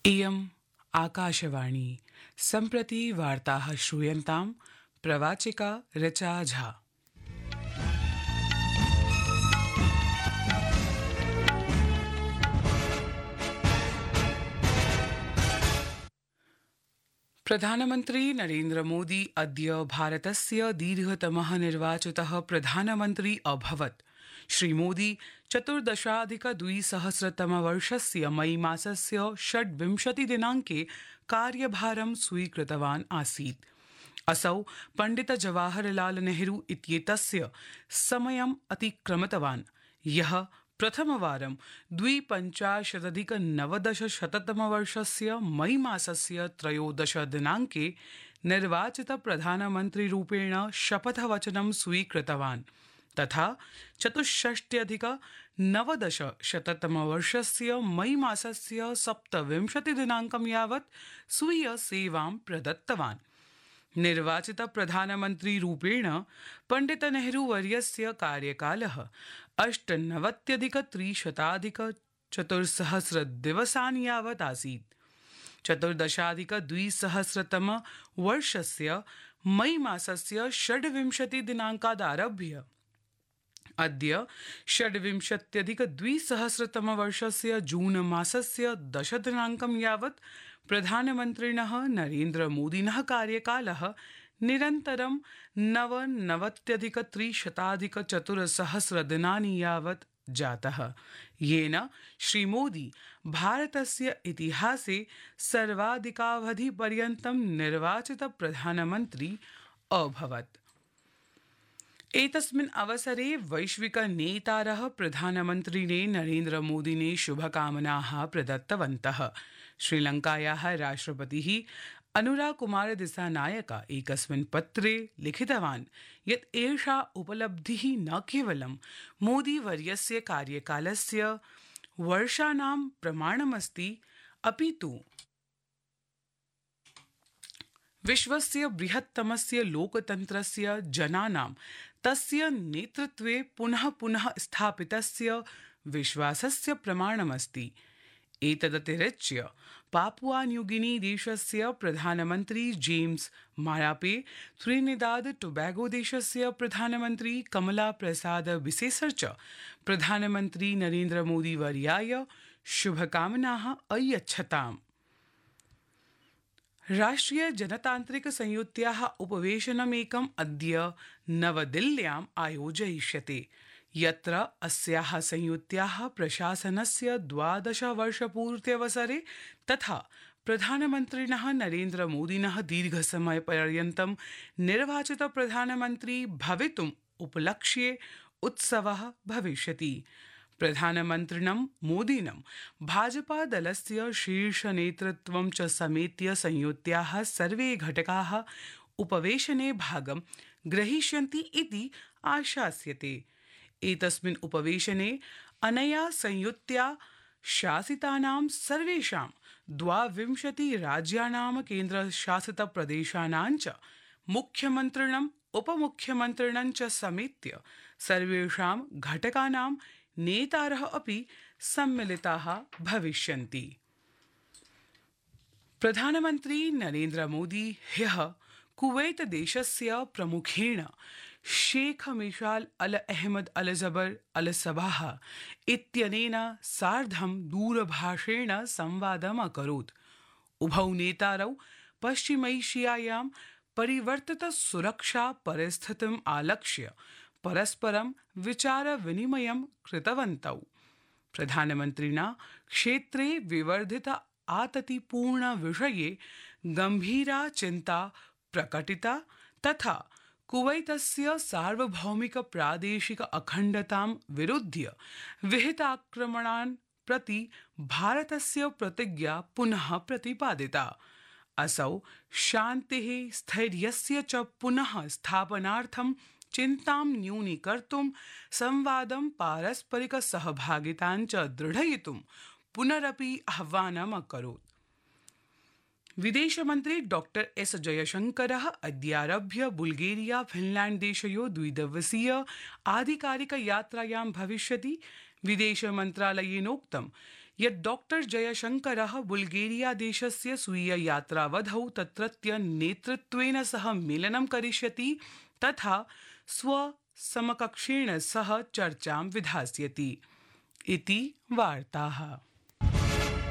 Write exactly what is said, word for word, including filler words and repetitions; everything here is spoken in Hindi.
इयम् आकाशवाणी सम्प्रति वार्ताः श्रूयन्तां प्रवाचिका ऋचा झा। प्रधानमन्त्री नरेन्द्र मोदी अद्य भारतस्य दीर्घतमः निर्वाचितः प्रधानमन्त्री अभवत्। श्रीमोदी चतुर्दशाधिकद्विसहस्रतमवर्षस्य मई मासस्य षड्विंशतिदिनाङ्के कार्यभारं स्वीकृतवान् आसीत्। असौ पण्डित जवाहरलाल नेहरू इत्येतस्य समयम् अतिक्रमितवान्, यः प्रथमवारं द्विपञ्चाशदधिकनवदशशततमवर्षस्य मई मासस्य त्रयोदश दिनाङ्के निर्वाचितप्रधानमन्त्रिरूपेण शपथवचनं स्वीकृतवान् तथा चतुष्षष्ट्यधिकनवदशशततमवर्षस्य मई मासस्य सप्तविंशतिदिनाङ्कं यावत् स्वीयसेवां प्रदत्तवान्। निर्वाचितप्रधानमन्त्रिरूपेण पण्डित नेहरूवर्यस्य कार्यकालः अष्टनवत्यधिकत्रिशताधिकचतुस्सहस्रदिवसान् यावत् आसीत्। चतुर्दशाधिकद्विसहस्रतमवर्षस्य मई मासस्य षड्विंशतिदिनाङ्कादारभ्य अद्य षड्विंशत्यधिकद्विसहस्रतमवर्षस्य जून मासस्य दशदिनाङ्कं यावत् प्रधानमन्त्रिणः नरेन्द्र मोदिनः कार्यकालः निरन्तरं नवनवत्यधिकत्रिशताधिकचतुस्सहस्रदिनानि यावत् जातः, येन श्रीमोदी भारतस्य इतिहासे सर्वाधिकावधिपर्यन्तं निर्वाचितप्रधानमन्त्री अभवत्। एतस्मिन् अवसरे वैश्विकनेतारः प्रधानमन्त्रिणे नरेन्द्र मोदिने शुभकामनाः प्रदत्तवन्तः। श्रीलङ्कायाः राष्ट्रपतिः अनुरा कुमार दिसानायका एकस्मिन् पत्रे लिखितवान् यत् एषा उपलब्धिः न केवलं मोदीवर्यस्य कार्यकालस्य वर्षाणां प्रमाणमस्ति, अपि तु विश्वस्य बृहत्तमस्य लोकतन्त्रस्य जनानां तस्य नेतृत्वे पुनः पुनः स्थापितस्य विश्वासस्य प्रमाणमस्ति। एतदतिरिच्य पापुआ न्यूगिनी देशस्य प्रधानमन्त्री जेम्स मारापे, त्रिनिदाद टोबैगो देशस्य प्रधानमन्त्री कमला प्रसाद बिसेसर च प्रधानमन्त्री नरेन्द्र मोदी वर्याय शुभकामनाः अयच्छताम्। राष्ट्रिय जनतान्त्रिक संयुत्याः उपवेशनमेकम् अद्य नवदिल्ल्याम् आयोजयिष्यते, यत्र अस्याः संयुत्याः प्रशासनस्य द्वादशवर्षपूर्त्यवसरे तथा प्रधानमन्त्रिणः नरेन्द्र मोदिनः दीर्घसमयपर्यन्तं निर्वाचितप्रधानमन्त्री भवितुम् उपलक्ष्ये उत्सवः भविष्यति। प्रधानमन्त्रिणं मोदिनं भाजपादलस्य शीर्षनेतृत्वं च समेत्य संयुत्याः सर्वे घटकाः उपवेशने भागं ग्रहीष्यन्ति इति आशास्यते। एतस्मिन् उपवेशने अनया संयुत्या शासितानां सर्वेषां द्वाविंशतिराज्यानां केन्द्रशासितप्रदेशानां च मुख्यमन्त्रिणम् उपमुख्यमन्त्रिणं च समेत्य सर्वेषां घटकानां नेतारः अपि सम्मिलिताः भविष्यन्ति। प्रधानमन्त्री नरेन्द्र मोदी ह्यः कुवैत देशस्य प्रमुखेण शेख मिशाल अल अहमद अल जबर अल सबाह इत्यनेन सार्धं दूरभाषेण संवादम् अकरोत्। उभौ नेतारौ पश्चिमैशियायां परिवर्तितसुरक्षा परिस्थितिम् आलक्ष्य परस्परं विचारविनिमयं कृतवन्तौ। प्रधानमन्त्रिणा क्षेत्रे विवर्धित आततिपूर्ण विषये गम्भीरा चिन्ता प्रकटिता तथा कुवैतस्य सार्वभौमिक प्रादेशिक अखण्डतां विरुध्य विहिताक्रमणान् प्रति भारतस्य प्रतिज्ञा पुनः प्रतिपादिता। असौ शान्तिः स्थैर्यस्य च पुनः स्थापनार्थं चिन्तां न्यूनीकर्तुं संवादं पारस्परिकसहभागितां च दृढयितुं पुनरपि आह्वानम् अकरोत्। विदेशमन्त्री डॉक्टर एस जयशंकरः अद्यारभ्य बुल्गेरिया फिनलैंड देशयो द्विदिवसीय आधिकारिक यात्रायां भविष्यति। विदेशमन्त्रालयेनोक्तं यत् डॉक्टर जयशंकरः बुल्गेरियादेशस्य स्वीययात्रावधौ तत्रत्य नेतृत्वेन सह मेलनं करिष्यति तथा स्वसमकक्षेण सह चर्चां विधास्यति इति वार्ताः।